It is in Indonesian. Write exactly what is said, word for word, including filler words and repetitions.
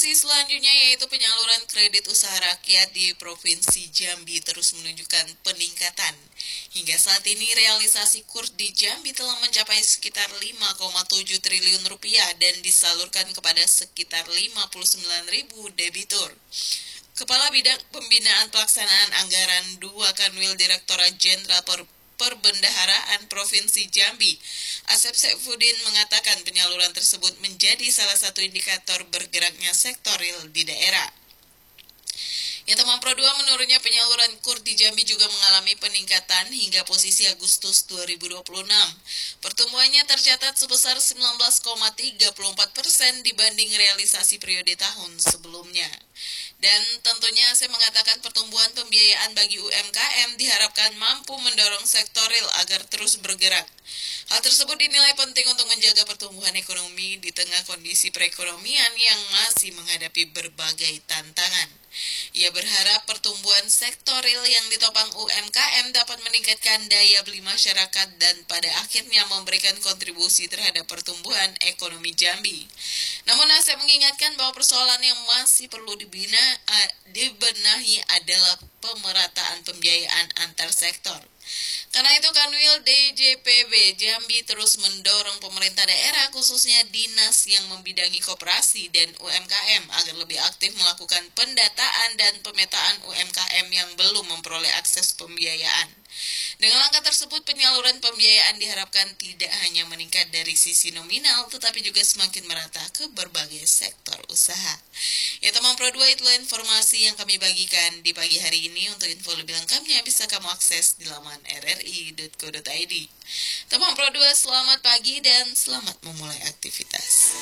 Informasi selanjutnya yaitu penyaluran kredit usaha rakyat di Provinsi Jambi terus menunjukkan peningkatan. Hingga saat ini realisasi KUR di Jambi telah mencapai sekitar lima koma tujuh triliun rupiah dan disalurkan kepada sekitar lima puluh sembilan ribu debitur. Kepala Bidang Pembinaan Pelaksanaan Anggaran dua Kanwil Direktorat Jenderal Per Perbendaharaan Provinsi Jambi, Asep Saifuddin mengatakan penyaluran tersebut menjadi salah satu indikator bergeraknya sektor real di daerah. Yang teman Pro dua menurutnya penyaluran KUR di Jambi juga mengalami peningkatan hingga posisi Agustus dua ribu dua puluh enam. Pertumbuhannya tercatat sebesar sembilan belas koma tiga empat persen dibanding realisasi periode tahun sebelumnya. Dan tentunya saya mengatakan pertumbuhan pembiayaan bagi U M K M diharapkan mampu mendorong sektor real agar terus bergerak. Hal tersebut dinilai penting untuk menjaga pertumbuhan ekonomi di tengah kondisi perekonomian yang masih menghadapi berbagai tantangan. Ia berharap pertumbuhan sektor real yang ditopang U M K M dapat meningkatkan daya beli masyarakat dan pada akhirnya memberikan kontribusi terhadap pertumbuhan ekonomi Jambi. Namun Asep mengingatkan bahwa persoalan yang masih perlu dibina, uh, dibenahi adalah pemerataan pembiayaan antar sektor. Karena itu Kanwil D J P B Jambi terus mendorong pemerintah daerah khususnya dinas yang membidangi koperasi dan U M K M agar lebih aktif melakukan pendataan dan pemetaan U M K M yang belum memperoleh akses pembiayaan. Dengan langkah tersebut, penyaluran pembiayaan diharapkan tidak hanya meningkat dari sisi nominal, tetapi juga semakin merata ke berbagai sektor usaha. Ya teman Pro dua, itulah informasi yang kami bagikan di pagi hari ini. Untuk info lebih lengkapnya bisa kamu akses di laman r r i dot co dot i d. Teman Pro dua, selamat pagi dan selamat memulai aktivitas.